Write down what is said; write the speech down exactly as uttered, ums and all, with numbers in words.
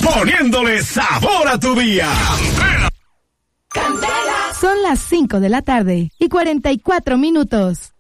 poniéndole sabor a tu día. Son las cinco de la tarde y cuarenta y cuatro minutos.